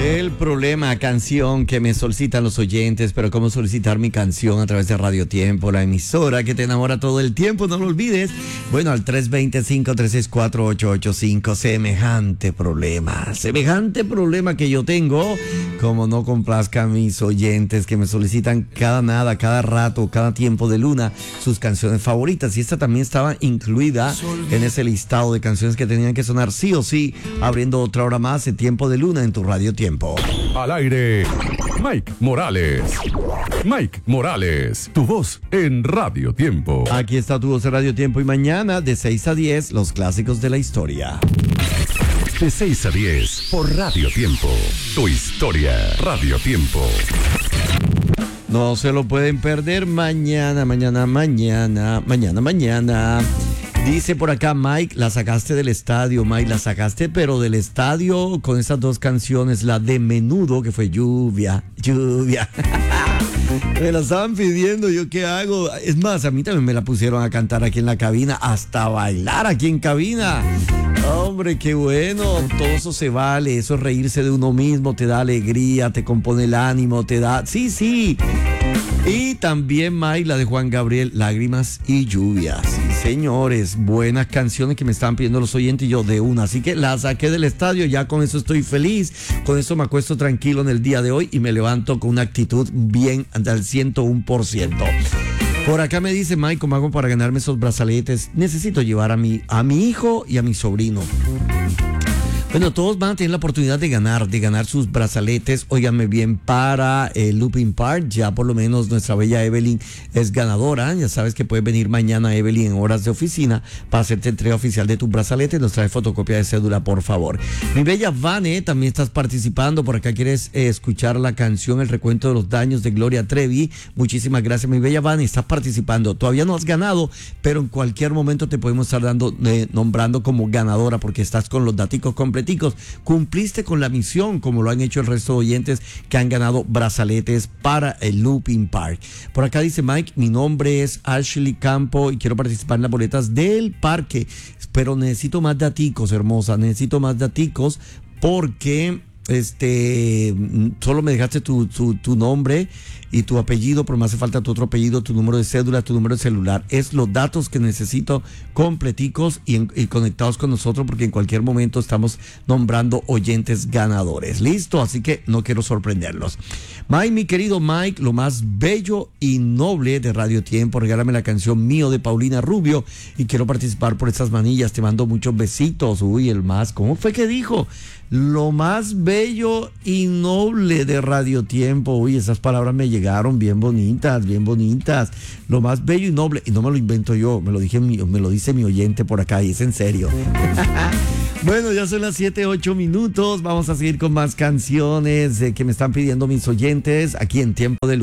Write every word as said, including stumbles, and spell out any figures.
El problema, canción que me solicitan los oyentes, pero cómo solicitar mi canción a través de Radio Tiempo, la emisora que te enamora todo el tiempo, no lo olvides. Bueno, al tres dos cero, cinco tres seis, cuatro ocho ocho cinco, semejante problema, semejante problema que yo tengo, como no complazca a mis oyentes que me solicitan cada nada, cada rato, cada tiempo de luna, sus canciones favoritas. Y esta también estaba incluida en ese listado de canciones que tenían que sonar sí o sí, abriendo otra hora más de Tiempo de Luna en tu Radio Tiempo. Al aire, Mike Morales. Mike Morales, tu voz en Radio Tiempo. Aquí está tu voz en Radio Tiempo y mañana de seis a diez, los clásicos de la historia. De seis a diez por Radio Tiempo. Tu historia, Radio Tiempo. No se lo pueden perder mañana, mañana, mañana, mañana, mañana. Dice por acá, Mike, la sacaste del estadio, Mike, la sacaste, pero del estadio con esas dos canciones, la de Menudo, que fue Lluvia, Lluvia. Me la estaban pidiendo, ¿yo qué hago? Es más, a mí también me la pusieron a cantar aquí en la cabina, hasta bailar aquí en cabina. Hombre, qué bueno, todo eso se vale, eso es reírse de uno mismo, te da alegría, te compone el ánimo, te da... Sí, sí. Y también, Mike, la de Juan Gabriel, Lágrimas y Lluvias. Sí, señores, buenas canciones que me estaban pidiendo los oyentes y yo de una. Así que la saqué del estadio, ya con eso estoy feliz. Con eso me acuesto tranquilo en el día de hoy y me levanto con una actitud bien al ciento uno por ciento. Por acá me dice, Mike, ¿cómo hago para ganarme esos brazaletes? Necesito llevar a mi, a mi hijo y a mi sobrino. Bueno, todos van a tener la oportunidad de ganar, de ganar sus brazaletes, óiganme bien, para el Looping Park. Ya por lo menos nuestra bella Evelyn es ganadora. Ya sabes que puedes venir mañana, Evelyn, en horas de oficina para hacerte entrega oficial de tus brazaletes. Nos trae fotocopia de cédula, por favor. Mi bella Vane, también estás participando. Por acá quieres eh, escuchar la canción El recuento de los daños de Gloria Trevi. Muchísimas gracias, mi bella Vane. Estás participando. Todavía no has ganado, pero en cualquier momento te podemos estar dando, eh, nombrando como ganadora porque estás con los daticos completos. Cumpliste con la misión, como lo han hecho el resto de oyentes que han ganado brazaletes para el Looping Park. Por acá dice Mike, mi nombre es Ashley Campo y quiero participar en las boletas del parque, pero necesito más daticos, hermosa, necesito más daticos porque este solo me dejaste tu, tu, tu nombre y tu apellido, pero me hace falta tu otro apellido, tu número de cédula, tu número de celular. Es los datos que necesito completicos y, en, y conectados con nosotros, porque en cualquier momento estamos nombrando oyentes ganadores. ¿Listo? Así que no quiero sorprenderlos. Mike, mi querido Mike, lo más bello y noble de Radio Tiempo, regálame la canción Mío de Paulina Rubio y quiero participar por estas manillas. Te mando muchos besitos. Uy, el más, ¿cómo fue que dijo? Lo más bello y noble de Radio Tiempo. Uy, esas palabras me llegaron bien bonitas, bien bonitas. Lo más bello y noble. Y no me lo invento yo, me lo, dije, me lo dice mi oyente por acá y es en serio. Bueno, ya son las siete, ocho minutos. Vamos a seguir con más canciones eh, que me están pidiendo mis oyentes aquí en Tiempo de Luna.